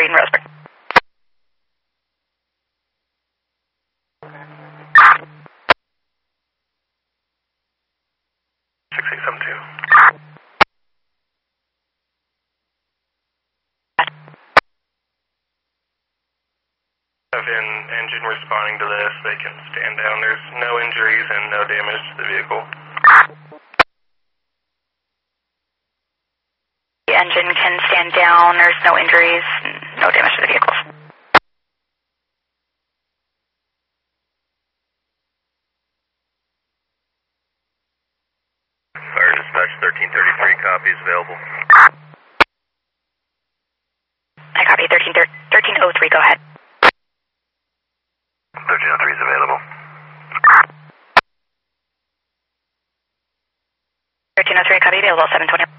Street in Roseburg. 6872. Have an engine responding to this. They can stand down. There's no injuries and no damage to the vehicle. The engine can stand down. There's no injuries, no damage to the vehicles. Fire dispatch 1333, copies available. I copy. 1303, go ahead. 1303 is available. 1303, copy, available, 720.